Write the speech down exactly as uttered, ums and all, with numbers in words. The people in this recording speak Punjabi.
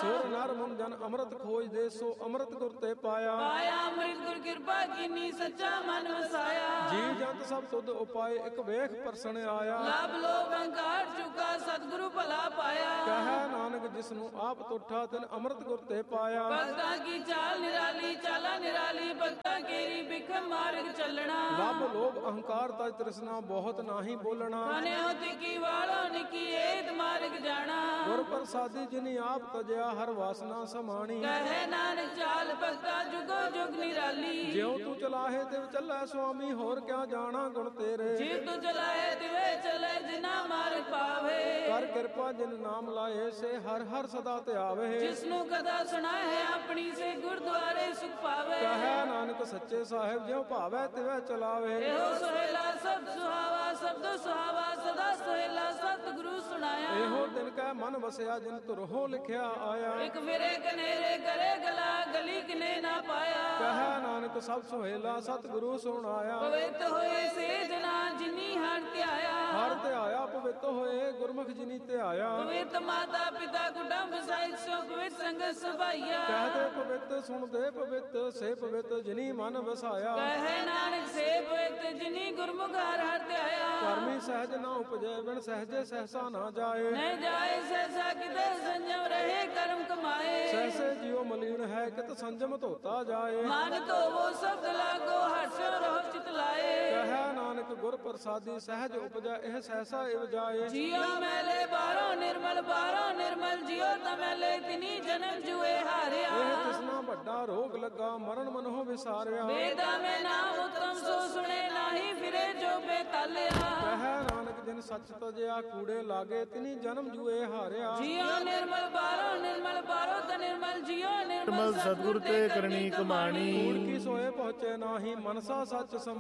ਸੁਰ ਨਰ ਮੁਨ ਜਨ ਅੰਮ੍ਰਿਤ ਖੋਜ ਦੇ, ਸੋ ਅੰਮ੍ਰਿਤ ਗੁਰ ਤੇ ਪਾਇਆ। ਪਾਇਆ ਅੰਮ੍ਰਿਤ ਗੁਰ ਕਿਰਪਾ ਕੀਨੀ, ਸੱਚਾ ਮਨ ਵਸਾਇਆ। ਜੀ ਜੰਤ ਸਭ ਤੁਧ ਉਪਾਏ, ਇੱਕ ਵੇਖ ਪਰਸਣ ਆਇਆ। ਲਬ ਲੋਭ ਅਹੰਕਾਰ ਚੁਕਾ, ਸਤਿਗੁਰੂ ਭਲਾ ਪਾਇਆ। ਕਹੈ ਨਾਨਕ ਜਿਸ ਨੂੰ ਆਪ ਤੁਠਾ, ਤਿਨ ਅੰਮ੍ਰਿਤ ਗੁਰ ਤੇ ਪਾਇਆ। ਭਗਤਾਂ ਕੀ ਚਾਲ ਨਿਰਾਲੀ, ਚਾਲਾ ਨਿਰਾਲੀ, ਭਗਤਾਂ ਕੇਰੀ ਬਿਖਮ ਮਾਰਗ ਚੱਲਣਾ। ਲਬ ਲੋਭ ਅਹੰਕਾਰ ਤਜ ਤ੍ਰਿਸ਼ਨਾ, ਬਹੁਤ ਨਾਹੀ ਬੋਲਣਾ। ਕਨਿਓ ਤਿਕੀ ਵਾਲੋ ਨਿਕੀ, ਏਤ ਮਾਰਗ ਜਾਣਾ। ਗੁਰ ਪ੍ਰਸਾਦੀ ਜਿਨੀ ਆਪ ਤਜਿਆ, ਹਰ ਵਾਸਨਾ ਸਮਾਣੀ। ਕਹੈ ਨਾਨਕ ਚਾਲ ਭਗਤਾ ਜੁਗੋ ਜੁਗ ਨਿਰਾਲੀ। ਜਿਉ ਤੂੰ ਚਲਾਹੇ ਤਿਵ ਚੱਲੈ ਸੁਆਮੀ, ਹੋਰ ਕਿਆ ਜਾਣਾ ਗੁਣ ਤੇਰੇ। ਜਿਵ ਤੂੰ ਚਲਾਏ ਤਿਵੇ ਚਲੇ, ਜਿਨਾ ਮਾਰਗ ਪਾਵੇ। ਕਰ ਕਿਰਪਾ ਜਿਨ ਨਾਮ ਲਾਏ, ਸੇ ਹਰ ਹਰ ਸਦਾ ਧਿਆਵੇ। ਜਿਸਨੂੰ ਕਦਾ ਸੁਣਾ ਹੈ ਆਪਣੀ, ਸੇ ਗੁਰਦੁਆਰੇ ਸੁਖ ਪਾਵੇ। ਕਹੈ ਨਾਨਕ ਸੱਚੇ ਸਾਹਿਬ, ਜਿਉ ਭਾਵੈ ਤਿਵੈ ਚਲਾਵੇ। ਇਹੋ ਸੋਹਿਲਾ ਸਬਦ ਸੁਹਾਵਾ, ਸ਼ਬਦ ਸੁਹਾਵਾ ਸਦਾ ਸੋਹਿਲਾ, ਸਤਿਗੁਰੂ ਸੁਣਾਇਆ। ਇਹੋ ਦਿਨ ਕੈ ਮਨ ਵਸਿਆ, ਜਿਨ ਤੁਰਹੋ ਲਿਖਿਆ ਆਇਆ। ਇੱਕ ਫਿਰੇ ਕਨੇਰੇ ਕਰੇ ਗਲਾ, ਗਲੀ ਕਿਨੇ ਨਾ ਪਾਇਆ। ਕਹੈ ਨਾਨਕ ਸਭ ਸੁਹੇਲਾ, ਸਤਿਗੁਰੂ ਸੁਣਾਇਆ। ਪਵਿੱਤ ਹੋਏ ਸੇ ਜਨਾ, ਜਿਨੀ ਹਰ ਧਿਆਇਆ। ਹਰ ਧਿਆਇਆ ਪਵਿੱਤ ਹੋਏ, ਗੁਰਮੁਖ ਜਿਨੀ ਧਿਆਇਆ। ਪਵਿੱਤ ਮਾਤਾ ਪਿਤਾ ਕੁਟੰਬ ਸਾਹਿਤ, ਸੋ ਪਵਿੱਤ ਸੰਗਤ ਸਭਾਈਆ। ਕਹਦੇ ਪਵਿੱਤ ਸੁਣਦੇ ਪਵਿੱਤ, ਸੇ ਪਵਿੱਤ ਜਿਨੀ ਮਨ ਵਸਾਇਆ। ਕਹੈ ਨਾਨਕ ਸੇ ਪਵਿੱਤ, ਜਿਨੀ ਗੁਰਮੁਖ ਹਰ ਹਰ ਧਿਆਇਆ। ਕਰਮੀ ਸਹਿਜ ਨਾ ਉਪਜੈ, ਬਿਨ ਸਹਜੇ ਸਹਸਾ ਨਾ ਜਾਏ। ਨਹੀਂ ਜਾਏ ਸਹਿਸਾ, ਕਿਤੇ ਸੰਜਮ ਰਹੇ ਕਰਮ ਕਮਾਏ। ਸਹਸੇ ਜਿਉ ਮਲੀਨ ਹੈ, ਕਿਤ ਸੰਜਮ ਧੋਤਾ ਜਾਏ। ਮਨ ਧੋਵੋ ਸ਼ਬਦ ਲਾਗੋ, ਹਰਸ਼ੋ ਰਹੋ ਚਿਤ ਲਾਏ। ਕਹੈ ਨਾਨਕ ਗੁਰ ਪ੍ਰਸਾਦੀ, ਸਹਿਜ ਉਪਜੈ ਇਹ ਸਹਸਾ ਇਵ ਜਾਏ। ਜਿਉ ਮੈਲੇ ਬਾਹਰੋਂ ਨਿਰਮਲ, ਬਾਹਰੋਂ ਨਿਰਮਲ, ਜਿਉ ਤਮੈਲੇ ਤਿਨੀ ਜਨਮ ਜੁਏ ਹਾਰਿਆ। ਇਹ ਤਿਸਨਾ ਵੱਡਾ ਰੋਗ ਲੱਗਾ, ਮਰਨ ਮਨਹੁ ਵਿਸਾਰਿਆ। ਵੇਦਾਂ ਮੈਂ ਨਾਮ ਉਤਮ, ਸੋ ਸੁਣੇ ਨਾਹੀ ਫਿਰੇ ਜੋ ਬੇਤਾਲਿਆ। ਕਹੈ ਨਾਨਕ ਜਿਨ ਸੱਚ ਤਜਿਆ, ਕੂੜੇ ਲਾਗੇ ਤਿਨੀ ਜਨਮ ਜੂਏ ਹਾਰਿਆ। ਜਿਉ ਨਿਰਮਲ ਬਾਹਰੋਂ ਨਿਰਮਲ, ਬਾਹਰੋਂ ਤ ਨਿਰਮਲ, ਜਿਉ ਨਿਰਮਲ ਸਤਿਗੁਰ ਤੇ ਕਰਨੀ ਕਮਾਣੀ। ਕੂੜ ਕੀ ਸੋਏ ਪਹੁੰਚੇ ਨਾਹੀ, ਮਨਸਾ ਸੱਚ ਸਮ